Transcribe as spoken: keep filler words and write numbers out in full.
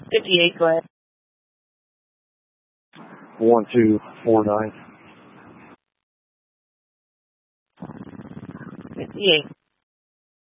fifty-eight, go ahead. one two four nine. fifty-eight.